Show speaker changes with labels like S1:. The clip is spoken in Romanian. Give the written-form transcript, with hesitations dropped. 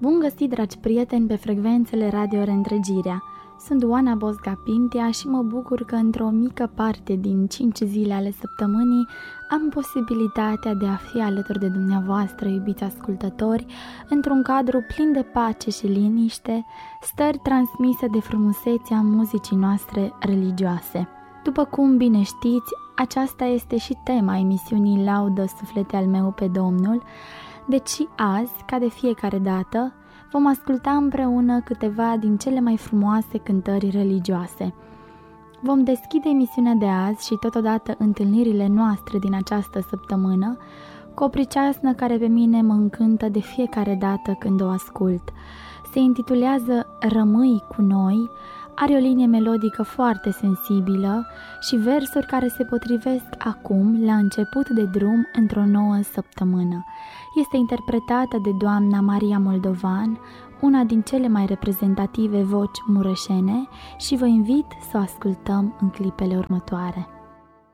S1: Bun găsit, dragi prieteni, pe frecvențele Radio Reîntregirea. Sunt Oana Bosga Pintea și mă bucur că într-o mică parte din 5 zile ale săptămânii am posibilitatea de a fi alături de dumneavoastră, iubiți ascultători, într-un cadru plin de pace și liniște, stări transmise de frumusețea muzicii noastre religioase. După cum bine știți, aceasta este și tema emisiunii Laudă Suflete al meu pe Domnul, deci și azi, ca de fiecare dată, vom asculta împreună câteva din cele mai frumoase cântări religioase. Vom deschide emisiunea de azi și totodată întâlnirile noastre din această săptămână cu o priceasnă care pe mine mă încântă de fiecare dată când o ascult. Se intitulează Rămâi cu noi, are o linie melodică foarte sensibilă și versuri care se potrivesc acum, la început de drum, într-o nouă săptămână. Este interpretată de doamna Maria Moldovan, una din cele mai reprezentative voci mureșene, și vă invit să o ascultăm în clipele următoare.